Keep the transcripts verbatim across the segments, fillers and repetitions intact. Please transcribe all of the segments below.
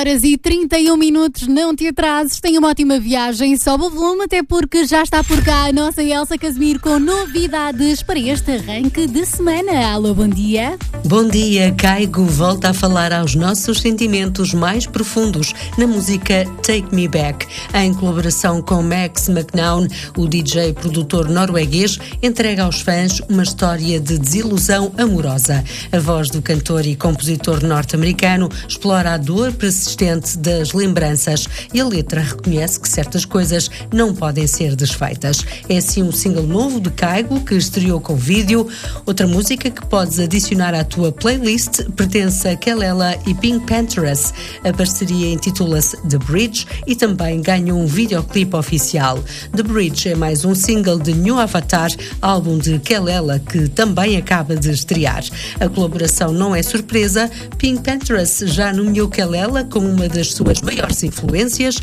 horas e trinta e um minutos, não te atrases, tenha uma ótima viagem, sobe o volume, até porque já está por cá a nossa Elsa Casimiro com novidades para este arranque de semana. Alô, bom dia. Bom dia, Caigo volta a falar aos nossos sentimentos mais profundos na música Take Me Back. Em colaboração com Max McNown, o D J produtor norueguês entrega aos fãs uma história de desilusão amorosa. A voz do cantor e compositor norte-americano explora a dor persistente das lembranças e a letra reconhece que certas coisas não podem ser desfeitas. É assim um single novo de Caigo que estreou com vídeo. Outra música que podes adicionar à tua playlist pertence a Kelela e Pink Panthers. A parceria intitula-se The Bridge e também ganhou um videoclipe oficial. The Bridge é mais um single de New Avatar, álbum de Kelela que também acaba de estrear. A colaboração não é surpresa, Pink Panthers já nomeou Kelela como uma das suas maiores influências.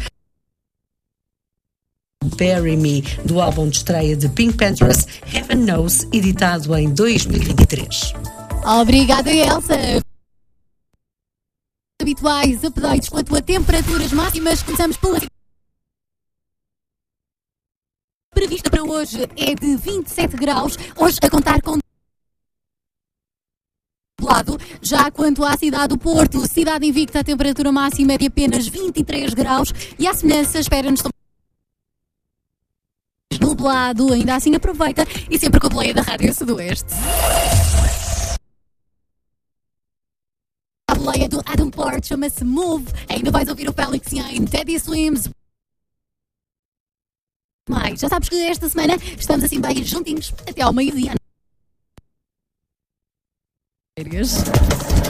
Bury Me, do álbum de estreia de Pink Panthers, Heaven Knows, editado em dois mil e vinte e três. Obrigada, Elsa. Habituais updates quanto a temperaturas máximas, começamos pela prevista para hoje é de vinte e sete graus, hoje a contar com lado. Já quanto à cidade do Porto, cidade invicta, a temperatura máxima é de apenas vinte e três graus e a semelhança espera-nos nublado, ainda assim aproveita e sempre com a boleia da Rádio Sudoeste. A boleia do Adam Port chama-se Move, ainda vais ouvir o Felix Jain, Teddy Swims. Mas já sabes que esta semana estamos assim bem juntinhos até ao meio-dia.